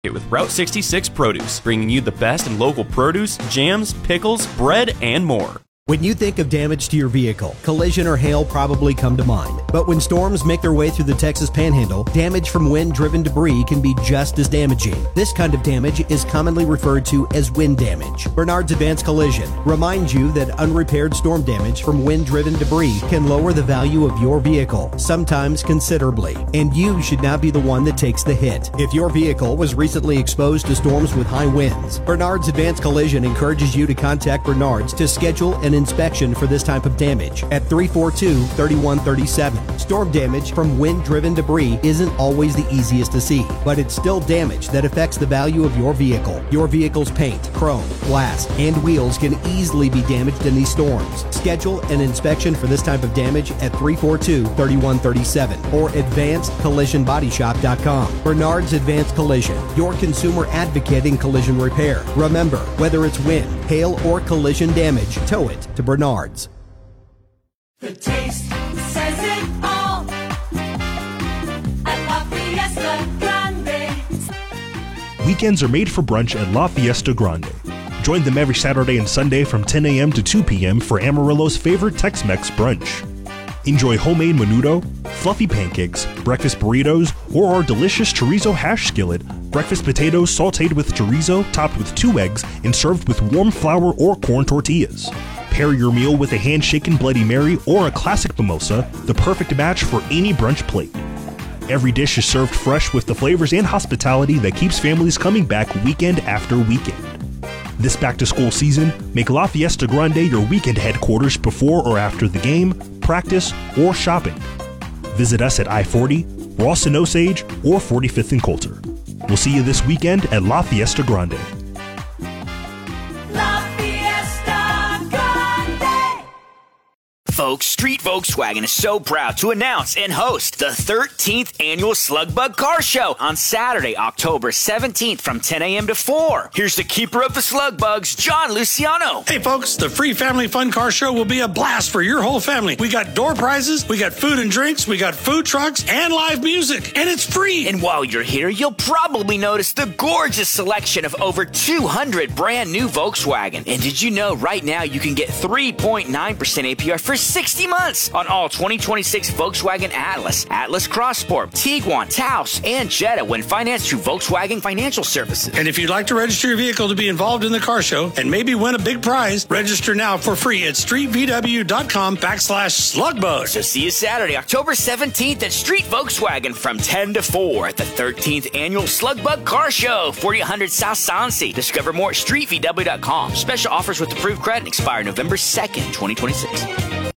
with Route 66 Produce, bringing you the best in local produce, jams, pickles, bread, and more. When you think of damage to your vehicle, collision or hail probably come to mind. But when storms make their way through the Texas Panhandle, damage from wind-driven debris can be just as damaging. This kind of damage is commonly referred to as wind damage. Bernard's Advanced Collision reminds you that unrepaired storm damage from wind-driven debris can lower the value of your vehicle, sometimes considerably. And you should not be the one that takes the hit. If your vehicle was recently exposed to storms with high winds, Bernard's Advanced Collision encourages you to contact Bernard's to schedule an inspection for this type of damage at 342-3137. Storm damage from wind-driven debris isn't always the easiest to see, but it's still damage that affects the value of your vehicle. Your vehicle's paint, chrome, glass, and wheels can easily be damaged in these storms. Schedule an inspection for this type of damage at 342-3137 or advancedcollisionbodyshop.com. Bernard's Advanced Collision, your consumer advocate in collision repair. Remember, whether it's wind, hail, or collision damage, tow it to Bernard's. The taste says it all at La Fiesta Grande. Weekends are made for brunch at La Fiesta Grande. Join them every Saturday and Sunday from 10 a.m. to 2 p.m. for Amarillo's favorite Tex-Mex brunch. Enjoy homemade menudo, fluffy pancakes, breakfast burritos, or our delicious chorizo hash skillet, breakfast potatoes sauteed with chorizo, topped with 2 eggs, and served with warm flour or corn tortillas. Pair your meal with a hand-shaken Bloody Mary or a classic mimosa, the perfect match for any brunch plate. Every dish is served fresh with the flavors and hospitality that keeps families coming back weekend after weekend. This back-to-school season, make La Fiesta Grande your weekend headquarters before or after the game, practice, or shopping. Visit us at I-40, Ross and Osage, or 45th and Coulter. We'll see you this weekend at La Fiesta Grande. La Fiesta Grande. Folks, Street Volkswagen is so proud to announce and host the 13th annual Slugbug Car Show on Saturday, October 17th from 10 a.m. to 4. Here's the keeper of the Slugbugs, John Luciano. Hey folks, the free family fun car show will be a blast for your whole family. We got door prizes, we got food and drinks, we got food trucks, and live music, and it's free. And while you're here, you'll probably notice the gorgeous selection of over 200 brand new Volkswagen. And did you know right now you can get 3.9% APR for 60 months on all 2026 Volkswagen Atlas, Atlas Crossport, Tiguan, Taos, and Jetta when financed through Volkswagen Financial Services. And if you'd like to register your vehicle to be involved in the car show and maybe win a big prize, register now for free at streetvw.com/slugbug. So see you Saturday, October 17th at Street Volkswagen from 10 to 4 at the 13th annual Slugbug Car Show, 4000 South Soncy. Discover more at streetvw.com. Special offers with approved credit expire November 2nd, 2026.